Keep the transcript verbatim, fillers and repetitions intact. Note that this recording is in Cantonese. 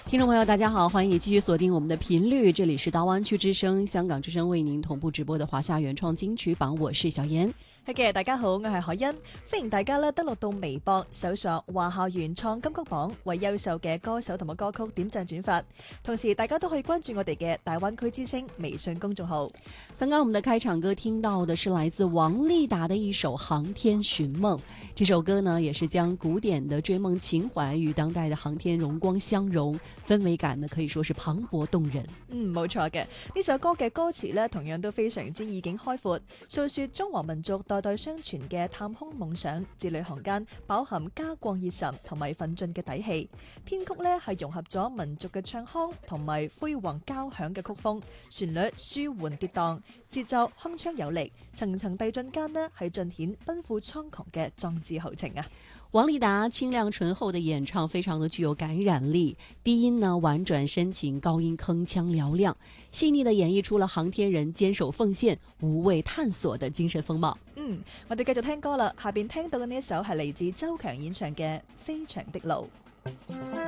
听众朋友大家好，歡迎你繼續鎖定我們的頻率，這裡是大灣區之聲香港之聲為您同步直播的華夏原創金曲榜，我是小妍。 係嘅，大家好，我係海欣，歡迎大家咧登錄到微博搜索華夏原創金曲榜，為優秀嘅歌手同埋歌曲點讚轉發，同時大家都可以關注我哋嘅大灣區之聲微信公眾號。 剛剛我們的開場歌聽到的是來自王麗達的一首《航天尋夢》，這首歌呢也是將古典的追夢情懷與當代的航天榮光相融，氛圍感呢可以說是磅礴動人。 嗯，冇錯嘅，呢首歌嘅歌詞呢同樣都非常之意境開闊，訴說中華民族代代相傳嘅探空夢想，字裏行間飽含家國熱忱同埋奮進嘅底氣。編曲呢係融合咗民族嘅唱腔同埋輝煌交響嘅曲風，旋律舒緩跌宕，節奏鏗鏘有力，層層遞進間呢係盡顯奔赴蒼穹嘅壯志豪情啊！ 王麗達清亮醇厚的演唱非常的具有感染力，低音呢婉轉深情，高音鏗鏘嘹亮，細膩的演繹出了航天人堅守奉獻、無畏探索的精神風貌。 嗯，我哋繼續聽歌啦，下邊聽到嘅呢一首係嚟自周強演唱嘅《飛翔的路》。